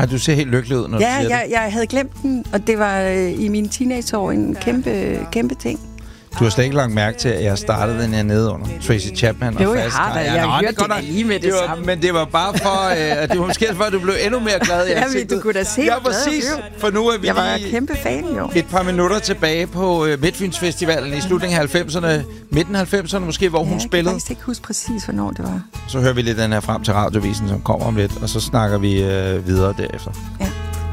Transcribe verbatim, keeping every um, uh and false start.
Nej, du ser helt lykkelig ud, når ja, du siger jeg, det. jeg havde glemt den, og det var øh, i mine teenageår en kæmpe, kæmpe ting. Du har slet ikke lagt mærke til, at jeg startede den her nede under Tracy Chapman og Jo, jeg Fast har da. Car. Jeg nå, hørte det godt det da nok. lige med det det var, samme. Men det var bare for, øh, det var måske for, at du blev endnu mere glad i Jamen, ansigtet. du kunne da se, ja, hvor glad jeg præcis. blev. For nu er vi Jeg var lige kæmpe fan, jo. et par minutter tilbage på øh, Midtfynsfestivalen i slutningen af halvfemserne, midten af halvfemserne måske, hvor ja, hun spillede. Jeg kan faktisk ikke huske præcis, hvornår det var. Så hører vi lidt den her frem til radiovisen, som kommer om lidt, og så snakker vi øh, videre derefter. Ja.